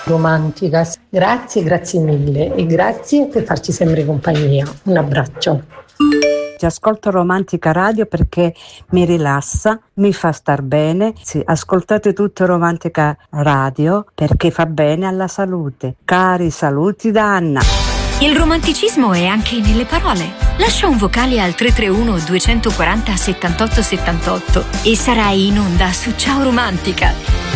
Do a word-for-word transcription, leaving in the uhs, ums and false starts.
romantica. Grazie, grazie mille e grazie per farci sempre compagnia. Un abbraccio. Ti ascolto Romantica Radio perché mi rilassa, mi fa star bene. Sì, ascoltate tutto Romantica Radio perché fa bene alla salute. Cari saluti da Anna. Il romanticismo è anche nelle parole. Lascia un vocale al tre tre uno due quattro zero settantotto settantotto e sarai in onda su Ciao Romantica.